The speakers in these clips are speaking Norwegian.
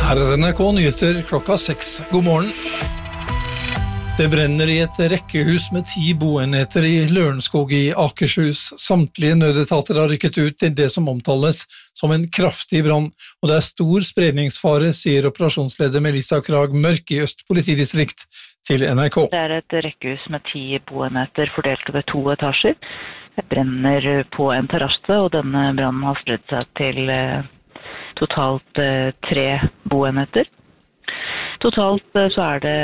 Her NRK Nyheter klokka 6. God morgen. Det brenner i et rekkehus med 10 boenheter i Lørenskog i Akershus. Samtlige nødetater har rykket ut til det som omtales som en kraftig brann, og det er stor spredningsfare, sier operasjonsleder Melissa Krag Mørk i Øst politidistrikt til NRK. Det er et rekkehus med 10 boenheter fordelt over 2 etasjer. Det brenner på en terrasse, og denne brannen har spredt seg til totalt 3 boenheter. Totalt så er det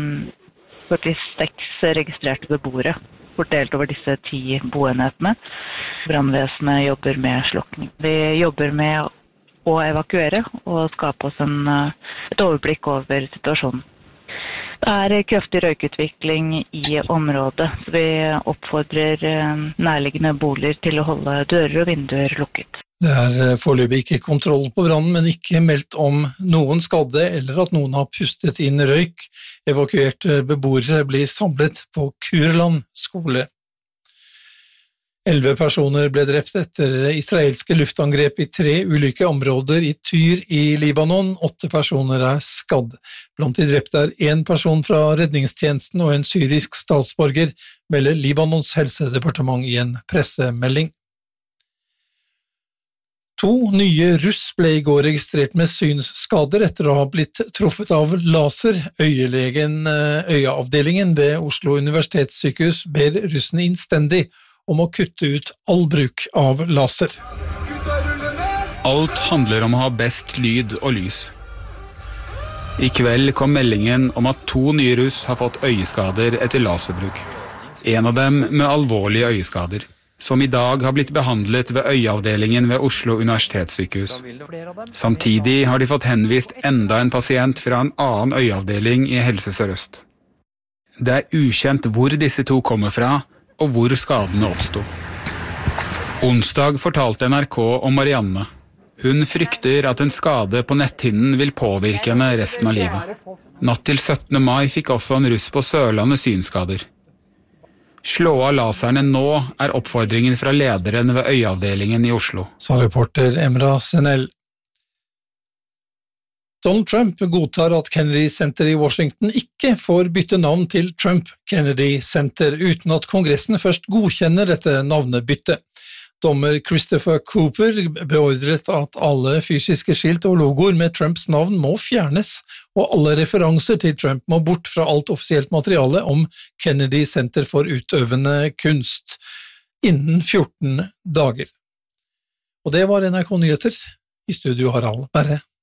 46 registrerte beboere fordelt over disse 10 boenhetene. Brannvesenet jobber med slukking. Vi jobber med å evakuere og skape oss et overblikk over situasjonen. Det er kraftig røykutvikling i området, så vi oppfordrer nærliggende boliger til å holde dører og vinduer lukket. Det er foreløpig ikke kontroll på brannen, men ikke meldt om noen skadde eller at noen har pustet inn røyk. Evakuerte beboere blir samlet på Kurland skole. 11 personer ble drept etter israelske luftangrep i 3 ulike områder i Tyr i Libanon. 8 personer er skadd. Blant de drepte er 1 person fra redningstjenesten og en syrisk statsborger, melder Libanons helsedepartement i en pressemelding. 2 nye russ ble i går registrert med synsskader etter å ha blitt truffet av laser. Øyeavdelingen ved Oslo universitetssykehus ber russene innstendig om å kutte ut all bruk av laser. Alt handler om å ha best lyd og lys. I kveld kom meldingen om at 2 nye russ har fått øyeskader etter laserbruk. En av dem med alvorlige øyeskader, som i dag har blitt behandlet ved øyeavdelingen ved Oslo universitetssykehus. Samtidig har de fått henvist enda en pasient fra en annen øyeavdeling i Helse Sør-Øst. Det er ukjent hvor disse 2 kommer fra, og hvor skadene oppstod. Onsdag fortalte NRK om Marianne. Hun frykter at en skade på netthinnen vil påvirke henne resten av livet. Natt til 17. mai fikk også en russ på Sørlandet synskader. Slå av laserne nå er oppfordringen fra lederen ved øyeavdelingen i Oslo. Sa reporter Emra Senel. Donald Trump godtar at Kennedy Center i Washington ikke får bytte navn til Trump Kennedy Center uten at Kongressen først godkjenner dette navnebyttet. Dommer Christopher Cooper beordret at alle fysiske skilt og logoer med Trumps navn må fjernes, og alle referanser til Trump må bort fra alt offisielt materiale om Kennedy Center for utøvende kunst innen 14 dager. Og det var NRK Nyheter. I studio Harald Berre.